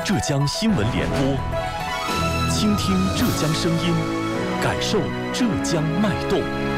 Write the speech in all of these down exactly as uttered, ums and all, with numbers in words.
浙江新闻联播，倾听浙江声音，感受浙江脉动。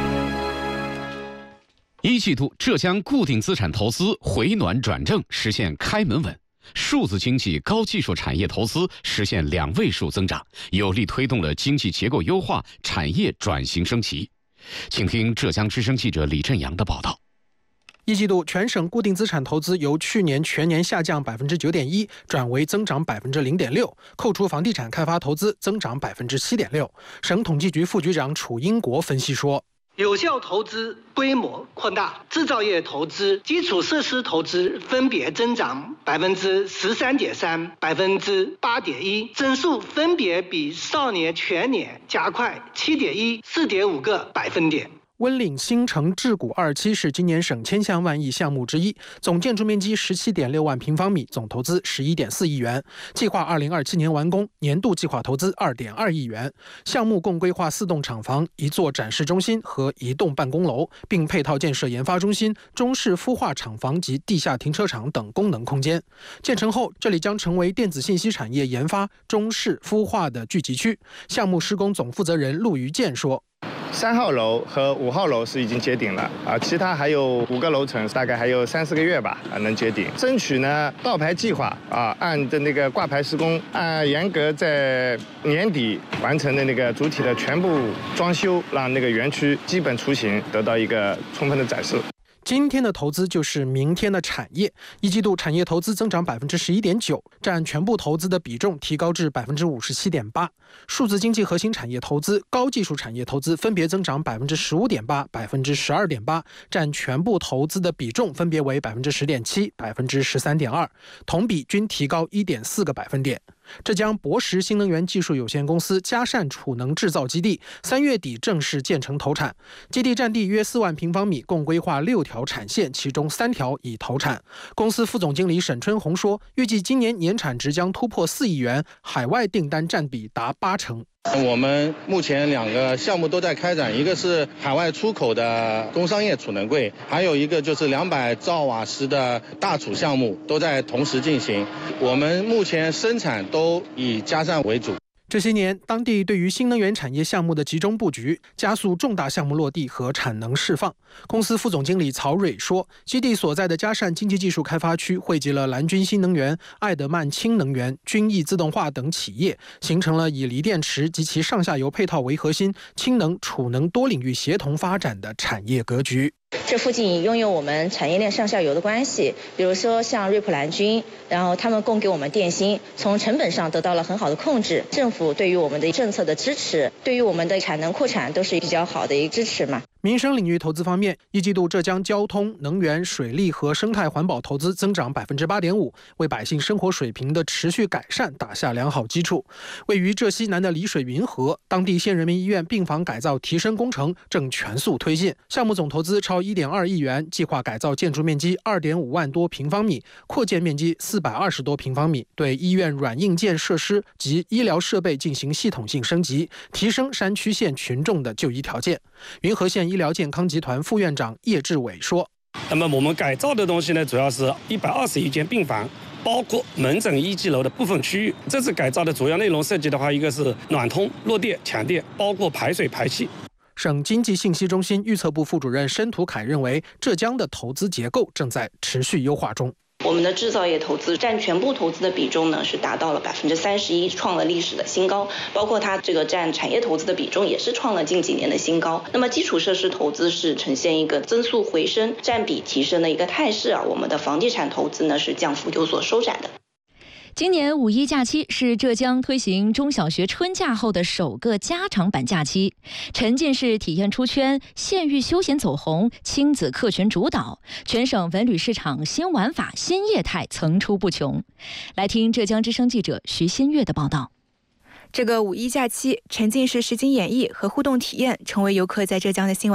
一季度，浙江固定资产投资回暖转正，实现开门稳。数字经济高技术产业投资实现两位数增长，有力推动了经济结构优化、产业转型升级。请听浙江之声记者李振阳的报道。 一季度，全省固定资产投资由去年全年下降百分之九点一，转为增长百分之零点六。扣除房地产开发投资，增长百分之七点六。省统计局副局长楚英国分析说， 有效投资规模扩大，制造业投资、基础设施投资分别增长百分之十三点三、百分之八点一，增速分别比上年全年加快七点一、四点五个百分点。 温岭新城智谷二期是今年省千项万亿项目之一，总建筑面积 十七点六万平方米，总投资 十一点四亿元，计划二零二七年完工，年度计划投资 二点二亿元。项目共规划四栋厂房、一座展示中心和一栋办公楼，并配套建设研发中心、中式孵化厂房及地下停车场等功能空间。建成后，这里将成为电子信息产业研发、中式孵化的聚集区。项目施工总负责人陆于健说， 三号楼和五号楼是已经接顶了啊，其他还有五个楼层，大概还有三四个月吧啊能接顶。争取呢到牌计划啊，按的那个挂牌施工，按严格在年底完成的那个主体的全部装修，让那个园区基本雏形得到一个充分的展示。 今天的投资就是明天的产业。一季度产业投资增长百分之十一点九，占全部投资的比重提高至百分之五十七点八。数字经济核心产业投资、高技术产业投资分别增长百分之十五点八、百分之十二点八，占全部投资的比重分别为百分之十点七、百分之十三点二，同比均提高一点四个百分点。浙江博时新能源技术有限公司嘉善储能制造基地三月底正式建成投产，基地占地约四万平方米，共规划六条产线，其中三条已投产。公司副总经理沈春红说，预计今年年产值将突破四亿元，海外订单占比达八成。 我们目前两个项目都在开展，一个是海外出口的工商业储能柜，还有一个就是两百兆瓦时的大储项目，都在同时进行。我们目前生产都以嘉善为主。 这些年，当地对于新能源产业项目的集中布局，加速重大项目落地和产能释放。公司副总经理曹蕊说，基地所在的嘉善经济技术开发区汇集了蓝军新能源、爱德曼氢能源、均益自动化等企业，形成了以锂电池及其上下游配套为核心，氢能、储能多领域协同发展的产业格局。 这附近拥有我们产业链上下游的关系，比如说像瑞普蓝军，然后他们供给我们电芯，从成本上得到了很好的控制。政府对于我们的政策的支持，对于我们的产能扩产都是比较好的一个支持嘛。 民生领域投资方面，一季度浙江交通、能源、水利和生态环保投资增长百分之八点五，为百姓生活水平的持续改善打下良好基础。位于浙西南的丽水云河，当地县人民医院病房改造提升工程正全速推进，项目总投资超一点二亿元，计划改造建筑面积二点五万多平方米，扩建面积四百二十多平方米，对医院软硬件设施及医疗设备进行系统性升级，提升山区县群众的就医条件。云河县医疗健康集团副院长叶志伟说， 那么我们改造的东西呢，主要是一百二十一间病房，包括门诊一级楼的部分区域。这次改造的主要内容涉及的话，一个是暖通、弱电、强电，包括排水排气。 省经济信息中心预测部副主任申图凯认为，浙江的投资结构正在持续优化中。 我们的制造业投资占全部投资的比重呢，是达到了百分之三十一，创了历史的新高。包括它这个占产业投资的比重也是创了近几年的新高。那么基础设施投资是呈现一个增速回升、占比提升的一个态势啊。我们的房地产投资呢是降幅有所收窄的。 今年五一假期是浙江推行中小学春假后的首个加长版假期，沉浸式体验出圈，县域休闲走红，亲子客群主导，全省文旅市场新玩法、新业态层出不穷。来听浙江之声记者徐新月的报道。 这个五一假期，沉浸式实景演绎和互动体验成为游客在浙江的新玩法。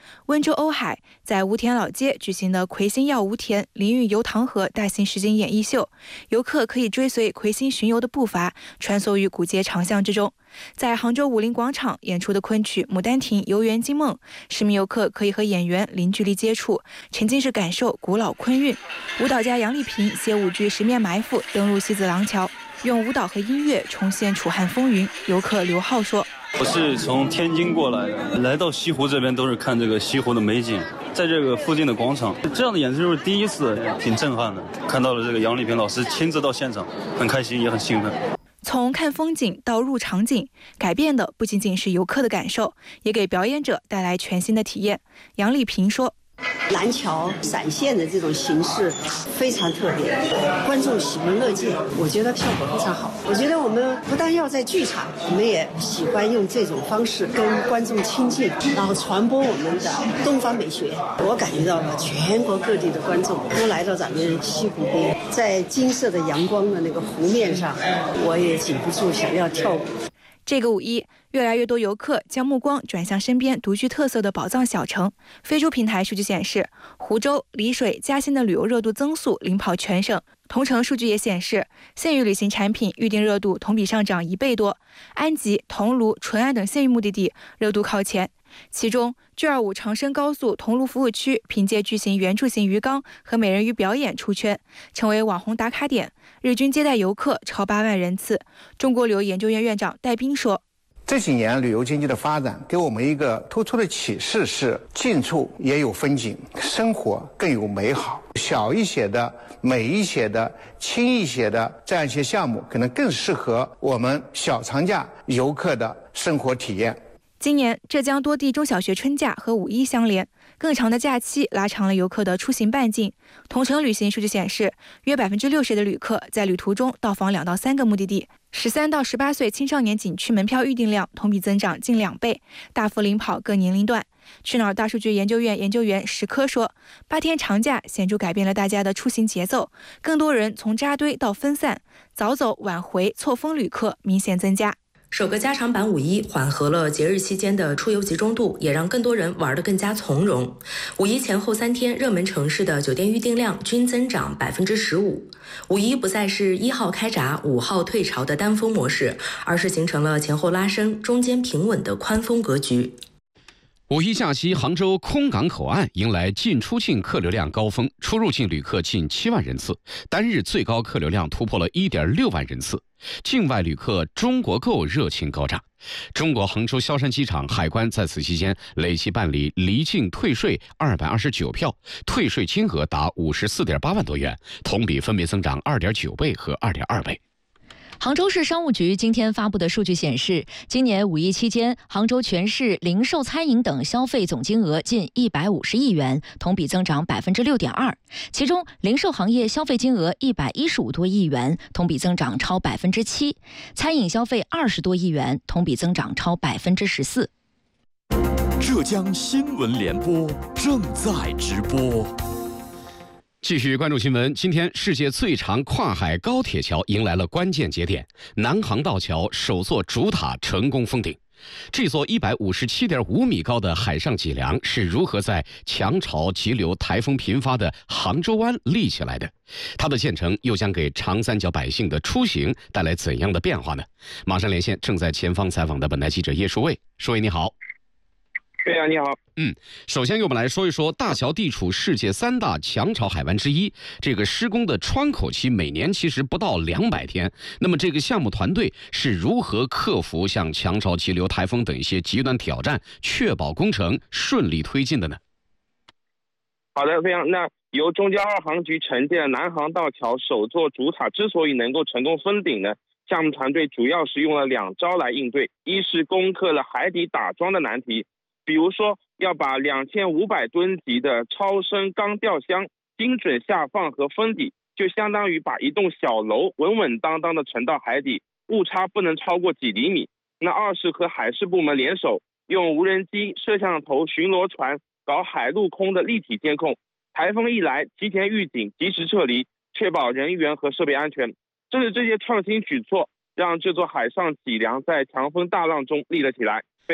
温州瓯海在无田老街举行的魁星耀无田淋浴游唐河大型实景演艺秀，游客可以追随魁星巡游的步伐，穿梭于古街长巷之中。在杭州武林广场演出的昆曲《牡丹亭游园惊梦》，市民游客可以和演员零距离接触，沉浸式感受古老昆韵。舞蹈家杨丽萍携舞剧《十面埋伏》登陆西子廊桥，用舞蹈和音乐重现楚汉风云。游客刘浩说：“ 我是从天津过来的，来到西湖这边都是看这个西湖的美景，在这个附近的广场，这样的演出是第一次，挺震撼的。看到了这个杨丽萍老师亲自到现场，很开心也很兴奋。” 从看风景到入场景，改变的不仅仅是游客的感受，也给表演者带来全新的体验。杨丽萍说：“ 蓝桥闪现的这种形式非常特别，观众喜闻乐见，我觉得效果非常好。我觉得我们不但要在剧场，我们也喜欢用这种方式跟观众亲近，然后传播我们的东方美学。我感觉到了全国各地的观众都来到咱们西湖边，在金色的阳光的那个湖面上，我也禁不住想要跳舞。” 这个五一，越来越多游客将目光转向身边独具特色的宝藏小城。飞猪平台数据显示，湖州、丽水、嘉兴的旅游热度增速领跑全省。同城数据也显示，县域旅行产品预订热度同比上涨一倍多，安吉、桐庐、淳安等县域目的地热度靠前。其中 G 二五 长深高速桐庐服务区凭借巨型圆柱形鱼缸和美人鱼表演出圈，成为网红打卡点，日均接待游客超八万人次。中国旅游研究院院长戴斌说：“ 这几年旅游经济的发展给我们一个突出的启示是，近处也有风景，生活更有美好。小一些的、美一些的、轻一些的这样一些项目，可能更适合我们小长假游客的生活体验。” 今年浙江多地中小学春假和五一相连，更长的假期拉长了游客的出行半径。同城旅行数据显示，约百分之六十的旅客在旅途中到访两到三个目的地。十三到十八岁青少年景区门票预订量同比增长近两倍，大幅领跑各年龄段。去哪儿大数据研究院研究员石科说，八天长假显著改变了大家的出行节奏，更多人从扎堆到分散，早走晚回错峰旅客明显增加。 首个加长版五一缓和了节日期间的出游集中度，也让更多人玩得更加从容。五一前后三天，热门城市的酒店预订量均增长百分之十五。五一不再是一号开闸、五号退潮的单峰模式，而是形成了前后拉升、中间平稳的宽峰格局。 五一假期，杭州空港口岸迎来进出境客流量高峰，出入境旅客近七万人次，单日最高客流量突破了 一点六万人次。境外旅客中国购热情高涨。中国杭州萧山机场海关在此期间累计办理离境退税二百二十九票，退税金额达五十四点八万多元，同比分别增长二点九倍和二点二倍。 杭州市商务局今天发布的数据显示，今年五一期间，杭州全市零售、餐饮等消费总金额近一百五十亿元，同比增长百分之六点二。其中，零售行业消费金额一百一十五多亿元，同比增长超百分之七；餐饮消费二十多亿元，同比增长超百分之十四。 浙江新闻联播正在直播。 继续关注新闻，今天世界最长跨海高铁桥迎来了关键节点，南航道桥首座主塔成功封顶。这座一百五十七点五米高的海上脊梁是如何在强潮急流、台风频发的杭州湾立起来的？它的建成又将给长三角百姓的出行带来怎样的变化呢？马上连线正在前方采访的本台记者叶淑卫。淑卫你好。 对呀、啊，你好。 嗯，首先，我们来说一说大桥地处世界三大强潮海湾之一，这个施工的窗口期每年其实不到两百天。那么，这个项目团队是如何克服像强潮、急流、台风等一些极端挑战，确保工程顺利推进的呢？ 好的，非常。那由中交二航局承建南航道桥首座主塔之所以能够成功封顶呢，项目团队主要是用了两招来应对，一是攻克了海底打桩的难题。比如说，要把两千五百吨级的超深钢吊箱精准下放和封底，就相当于把一栋小楼稳稳当当的沉到海底，误差不能超过几厘米。那二是和海事部门联手，用无人机、摄像头、巡逻船搞海陆空的立体监控，台风一来提前预警，及时撤离，确保人员和设备安全。正是这些创新举措，让这座海上脊梁在强风大浪中立了起来。飞扬。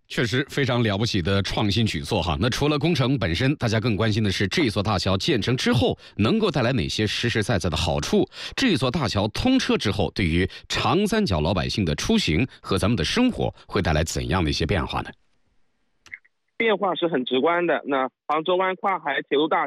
确实非常了不起的创新举措哈。那除了工程本身，大家更关心的是这座大桥建成之后能够带来哪些实实在在的好处？这座大桥通车之后，对于长三角老百姓的出行和咱们的生活会带来怎样的一些变化呢？ 变化是很直观的。那杭州湾跨海铁路大